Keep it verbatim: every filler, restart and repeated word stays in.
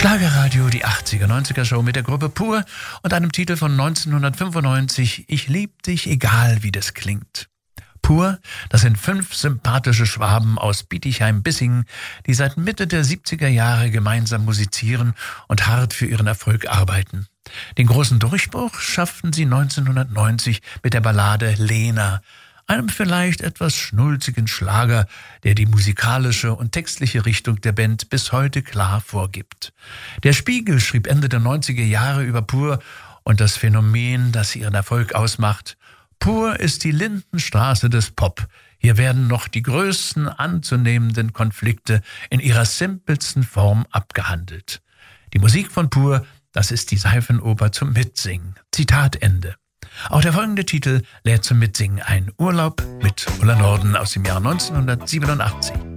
Schlagerradio, die achtziger, neunziger Show mit der Gruppe Pur und einem Titel von neunzehnhundertfünfundneunzig, Ich lieb dich, egal wie das klingt. Pur, das sind fünf sympathische Schwaben aus Bietigheim-Bissingen, die seit Mitte der siebziger Jahre gemeinsam musizieren und hart für ihren Erfolg arbeiten. Den großen Durchbruch schafften sie neunzehnhundertneunzig mit der Ballade Lena, einem vielleicht etwas schnulzigen Schlager, der die musikalische und textliche Richtung der Band bis heute klar vorgibt. Der Spiegel schrieb Ende der neunziger Jahre über Pur und das Phänomen, das ihren Erfolg ausmacht: Pur ist die Lindenstraße des Pop. Hier werden noch die größten anzunehmenden Konflikte in ihrer simpelsten Form abgehandelt. Die Musik von Pur, das ist die Seifenoper zum Mitsingen. Zitat Ende. Auch der folgende Titel lädt zum Mitsingen ein. Urlaub mit Ulla Norden aus dem Jahr neunzehnhundertsiebenundachtzig.